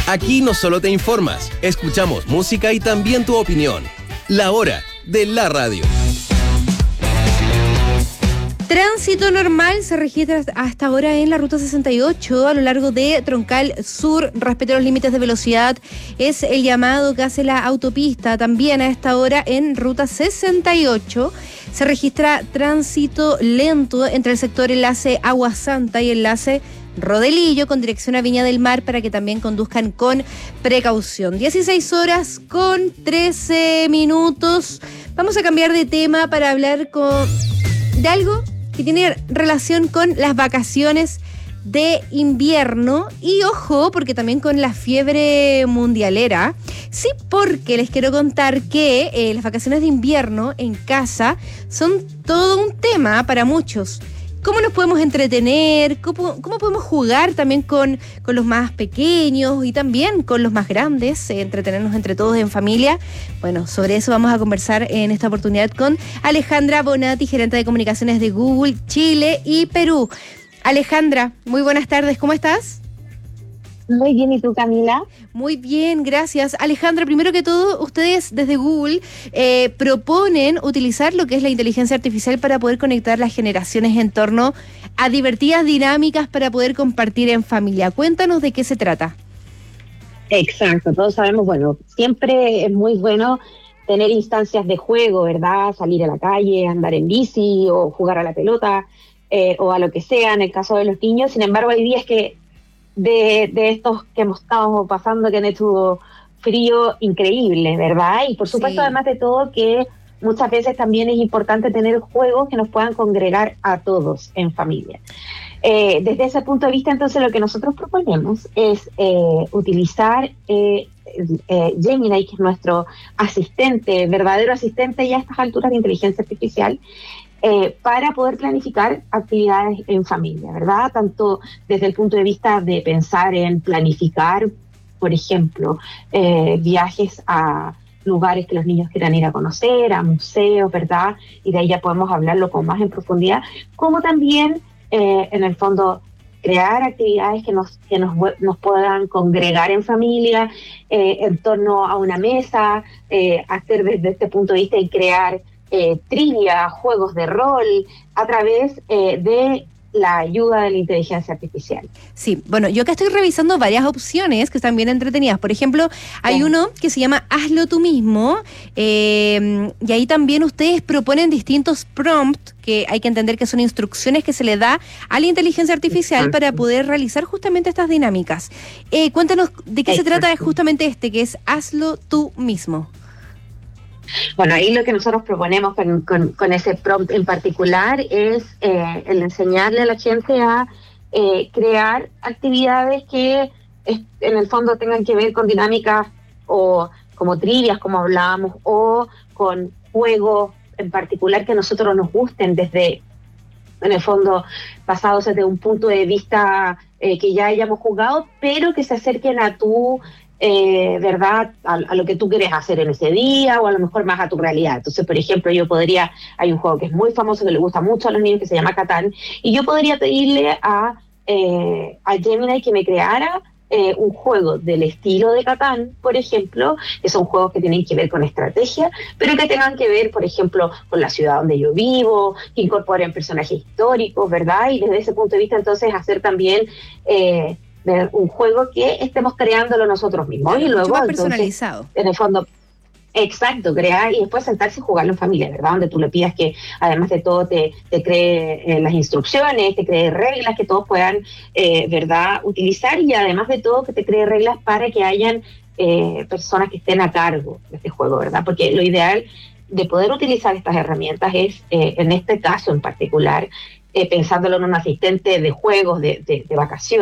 Aquí no solo te informas, escuchamos música y también tu opinión. La Hora de la Radio. Tránsito normal se registra hasta ahora en la ruta 68 a lo largo de Troncal Sur. Respecto a los límites de velocidad, es el llamado que hace la autopista. También a esta hora en ruta 68 se registra tránsito lento entre el sector enlace Agua Santa y enlace Rodelillo con dirección a Viña del Mar para que también conduzcan con precaución. 16 horas con 13 minutos. Vamos a cambiar de tema para hablar de algo que tiene relación con las vacaciones de invierno y ojo, porque también con la fiebre mundialera. Sí, porque les quiero contar que las vacaciones de invierno en casa son todo un tema para muchos. ¿Cómo nos podemos entretener? ¿Cómo podemos jugar también con los más pequeños y también con los más grandes? Entretenernos entre todos en familia. Bueno, sobre eso vamos a conversar en esta oportunidad con Alejandra Bonatti, gerente de comunicaciones de Google Chile y Perú. Alejandra, muy buenas tardes, ¿cómo estás? Muy bien, ¿y tú, Camila? Muy bien, gracias. Alejandra, primero que todo, ustedes desde Google proponen utilizar lo que es la inteligencia artificial para poder conectar las generaciones en torno a divertidas dinámicas para poder compartir en familia. Cuéntanos de qué se trata. Exacto, todos sabemos, bueno, siempre es muy bueno tener instancias de juego, ¿verdad? Salir a la calle, andar en bici o jugar a la pelota o a lo que sea en el caso de los niños. Sin embargo, hay días que de estos que hemos estado pasando, que han hecho frío increíble, ¿verdad? Y por supuesto, sí. Además de todo, que muchas veces también es importante tener juegos que nos puedan congregar a todos en familia. Desde ese punto de vista, entonces, lo que nosotros proponemos es utilizar Gemini, que es nuestro asistente, verdadero asistente ya a estas alturas de inteligencia artificial, para poder planificar actividades en familia, ¿verdad? Tanto desde el punto de vista de pensar en planificar, por ejemplo, viajes a lugares que los niños quieran ir a conocer, a museos, ¿verdad? Y de ahí ya podemos hablarlo con más en profundidad, como también, en el fondo, crear actividades que nos puedan congregar en familia, en torno a una mesa, hacer desde este punto de vista y crear trivia, juegos de rol, a través de la ayuda de la inteligencia artificial. Sí, bueno, yo acá estoy revisando varias opciones que están bien entretenidas. Por ejemplo, hay uno que se llama Hazlo tú mismo, y ahí también ustedes proponen distintos prompts, que hay que entender que son instrucciones que se le da a la inteligencia artificial para poder realizar justamente estas dinámicas. Cuéntanos de qué se trata justamente que es Hazlo tú mismo. Bueno, ahí lo que nosotros proponemos con ese prompt en particular es el enseñarle a la gente a crear actividades que en el fondo tengan que ver con dinámicas o como trivias, como hablábamos, o con juegos en particular que a nosotros nos gusten desde, en el fondo, basados desde un punto de vista que ya hayamos jugado, pero que se acerquen a tu ¿verdad? A lo que tú quieres hacer en ese día o a lo mejor más a tu realidad. Entonces, por ejemplo, hay un juego que es muy famoso, que le gusta mucho a los niños, que se llama Catán, y yo podría pedirle a Gemini que me creara un juego del estilo de Catán, por ejemplo, que son juegos que tienen que ver con estrategia, pero que tengan que ver, por ejemplo, con la ciudad donde yo vivo, que incorporen personajes históricos, ¿verdad? Y desde ese punto de vista, entonces, hacer también un juego que estemos creándolo nosotros mismos. Claro, y luego, más personalizado. Entonces, en el fondo, exacto, crear y después sentarse y jugarlo en familia, ¿verdad? Donde tú le pidas que, además de todo, te cree las instrucciones, te cree reglas que todos puedan, ¿verdad?, utilizar, y además de todo, que te cree reglas para que hayan personas que estén a cargo de este juego, ¿verdad? Porque lo ideal de poder utilizar estas herramientas es, en este caso en particular, pensándolo en un asistente de juegos, de vacaciones,